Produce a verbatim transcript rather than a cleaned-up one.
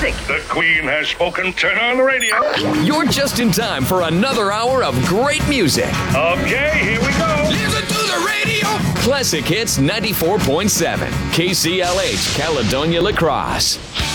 music. The Queen has spoken. Turn on the radio. You're just in time for another hour of great music. Okay, here we go. Listen to the radio. Classic Hits ninety-four point seven. K C L H, Caledonia La Crosse.